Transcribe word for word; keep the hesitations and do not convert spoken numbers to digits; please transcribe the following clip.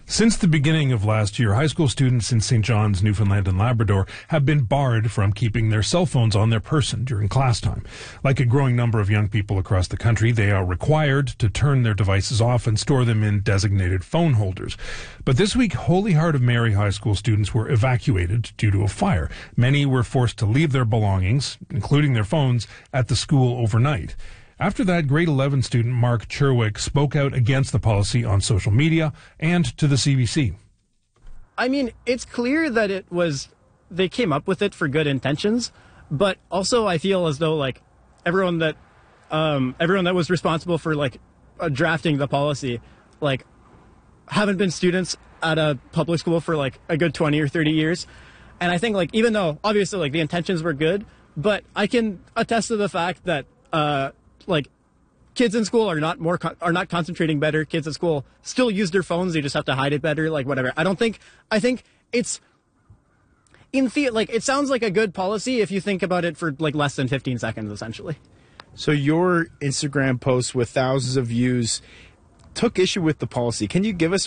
Since the beginning of last year, high school students in Saint John's, Newfoundland and Labrador have been barred from keeping their cell phones on their person during class time. Like a growing number of young people across the country, they are required to turn their devices off and store them in designated phone holders. But this week, Holy Heart of Mary high school students were evacuated due to a fire. Many were forced to leave their belongings, including their phones, at the school overnight. After that, grade eleven student Mark Cherwick spoke out against the policy on social media and to the C B C. I mean, it's clear that it was, they came up with it for good intentions, but also I feel as though like everyone that, um, everyone that was responsible for like uh, drafting the policy, like haven't been students at a public school for like a good twenty or thirty years. And I think like, even though obviously like the intentions were good, but I can attest to the fact that, uh, like kids in school are not more con- are not concentrating better. Kids at school still use their phones. They just have to hide it better. Like whatever. I don't think. I think it's in the like it sounds like a good policy if you think about it for like less than fifteen seconds, essentially. So your Instagram post with thousands of views took issue with the policy. Can you give us